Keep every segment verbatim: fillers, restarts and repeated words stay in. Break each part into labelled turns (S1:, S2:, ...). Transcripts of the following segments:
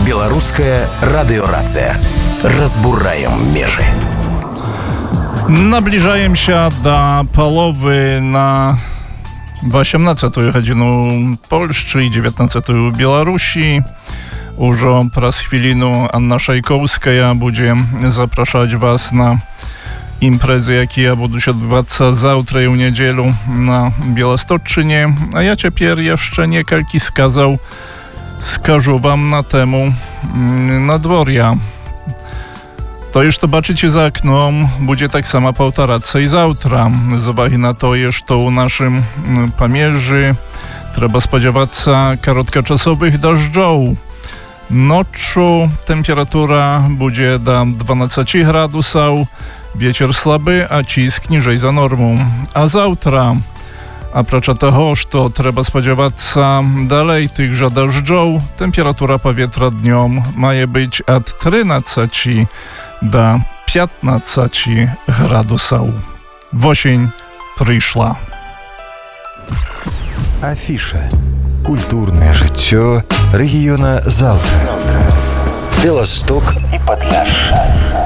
S1: Белорусская радиорация. Разбураем межи.
S2: Наближаемся до половы на восемнадцатую годину Польши и девятнадцатую Беларуси. Уже праз хвилину Anna Szajkowska będzie zapraszać was na imprezy, jakie będą się odbywać zawtra i w niedzielę na Białostocczynie. A ja ciepер jeszcze niekalki skazał, skażu wam na temu nadworja. To już to baczycie za okном, będzie tak sama powtarzać i zawtra. Z uwagi na to, że to u naszym pamierzy trzeba spodziewać się krótkoczasowych deszczów. Noczu temperatura będzie do dwanaście gradusów, wieczór słaby, a cisk niżej za normą. A zawtra, a prócz tego, że trzeba spodziewać się dalej tychże deszczów, temperatura powietrza dniom ma być od trzynastu do piętnastu gradusów. Wosień przyszła.
S3: Афиша. Культурное жыццё рэгіёна заўтра. Беласток і Падляшша.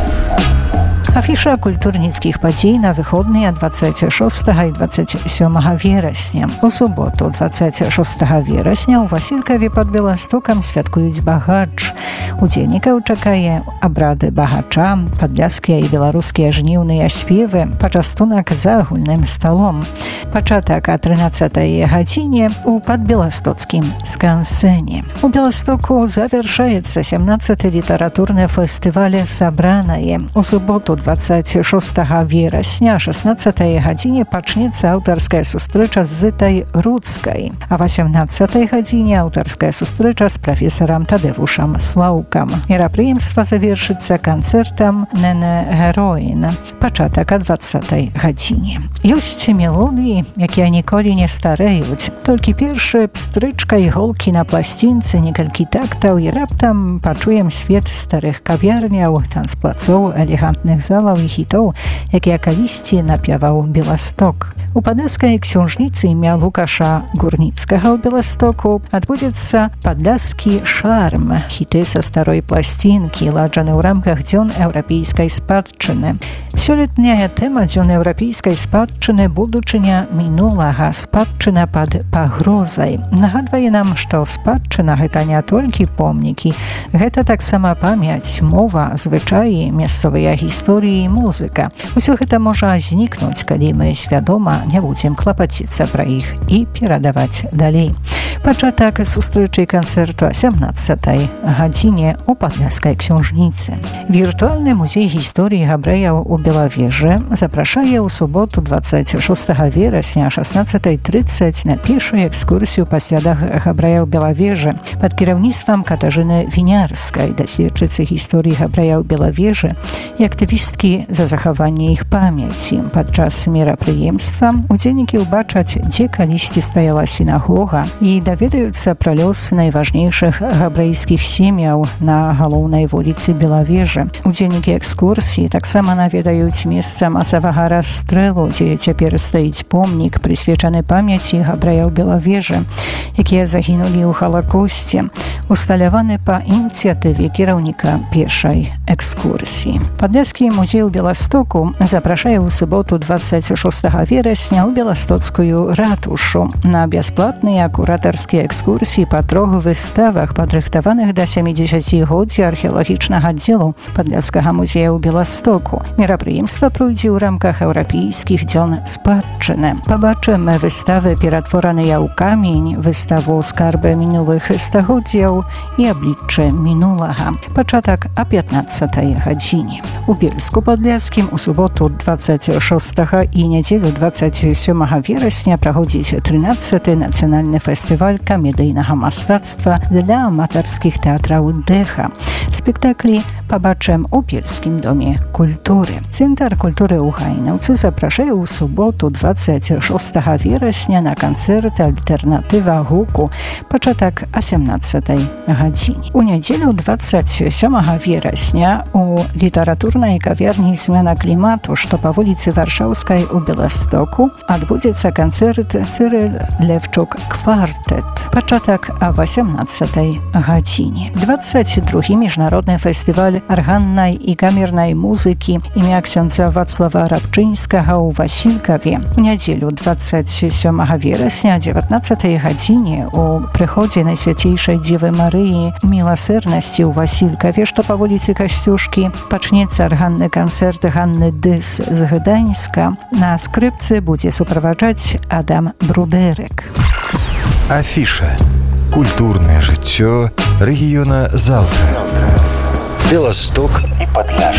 S4: Афіша культурніцкіх падзей на выходныя двадцать шостага і двадцать сёмага верасня. У суботу двадцать шостага верасня ў Васількаве пад Беластокам святкуюць багач. Удзельнікаў чакае абрады багача, падляшскія і беларускія жніўныя спевы, пачастунак за агульным сталом. Пачатак о трынаццатай гадзіне у падбеластоцкім скансэне. У Беластоку завяршаецца сямнадцаты літаратурны фестываль «Сабранае». У суботу двадцать шостага верасня о шестнадцатай гадзіне пачнецца аўтарская сустрэча з Зытай Руцкай, а восемнадцатай гадзіне аўтарская сустрэча з прафесарам Тадэвушам Слаўкам. Мерапрыемства завершыцца канцэртам «Нене Героін». Пачатак о двадцатай гадзіне. Ёсць мелодыі, якія ніколі не стареюць. Толькі першы пстрычка іголкі на пласцінцы, некалькі тактаў, і раптам пачуем свет старых кавярняў, танцплацоў, элегантных залаў і хітоў, якія калісьці напяваў Беласток. У падляшскай książnicy імя Лукаша Гурніцкага ў Беластоку адбудзецца падляшскі шарм. Хіты са старой пласцінкі, ладжаны ў рамках дзён еўрапейскай спадчыны. Сёлетняя тэма дзён еўрапейскай спадчыны будучыня мінулага, спадчына пад пагрозай. Нагадвае нам, што спадчына гэта не толькі помнікі, гэта таксама памяць, мова, звычаі, мясцовыя гісторыі і музыка. Усё гэта можа знікнуць, калі мы свядома не будзем клапаціцца пра іх і перадаваць далей. Пачатак сустрэчы канцэрту о сямнадцатай гадзіне у падляшскай książnicy. Віртуальны музей гісторыі габрэяў у Белавежы запрашае ў суботу двадцать шостага верасня о шестнадцатай тридцать на пешую экскурсію па слядах габрэяў Белавежы пад кіраўніцтвам Катажыны Вінярскай, даследчыцы гісторыі габрэяў Белавежы і актывісткі за захаванне іх памяці. Падчас мерапрыемства удзельнікі ўбачаць, дзе калісьці стаяла сінагога, і даведаюцца пра лёс найважнейшых габрэйскіх сем'яў на галоўнай вуліцы Белавежы. Удзельнікі экскурсіі таксама наведаюць месца масавага расстрэлу, дзе цяпер стаіць помнік, прысвечаны памяці габрэяў Белавежы, якія загінулі ў Халакосце, усталяваны па ініцыятыве кіраўніка першай экскурсіі. Падляшскі музей у Беластоку запрашае ў суботу двадцать шостага верасня ў Беластоцкую ратушу на бясплатныя куратарскія экскурсіі па трох выставах, падрыхтаваных да сямідзесяцігоддзя археалагічнага аддзелу Падляшскага музея ў Беластоку. Мерапрыемства пройдзе ў рамках еўрапейскіх дзён спадчыны. Пабачым выставы «Ператвораныя ў камень», выставу «Скарбы мінулых стагоддзяў» і «Абліччы мінулага». Пачатак о пятнадцатай гадзіне. У Бельску-Падляшскім у суботу двадцать шостага і нядзелю двадцать сёмага верасня праходзіць трынаццаты нацыянальны фестываль камедыйнага мастацтва для аматарскіх тэатраў «Дэха». Спектаклі побачым у Пільскім доме культуры. Центр культуры ў Гайнаўцы запрашае ў суботу двадцять шостого верасня на канцэрт «Альтэрнатыва гуку», пачатак о сямнадцатай гадзіне. У нядзелю двадцять сёмага верасня у літаратурнай кавярні «Змена клімату», што па вуліцы Варшаўскай у Беластоку, адбудзецца канцэрт «Цырыл Левчук квартэт», пачатак о восемнадцатай гадзіне. двадцать другі міжнародны фестываль арганнай і камернай музыкі імя ксяндза Вацлава Рабчынскага ў Васількаве. У нядзелю двадцать сёмага верасня о дзевятнаццатай гадзіне у прыходзе Найсвяцейшай Дзевы Марыі міласэрнасці ў Васількаве, што па вуліцы Касцюшкі, пачнецца арганны канцэрт Ганны Дыс з Гданьска. На скрыпцы будзе суправаджаць Адам Брудэрык.
S3: Афіша. Культурнае жыццё рэгіёна Залка. Беласток і Падляшша.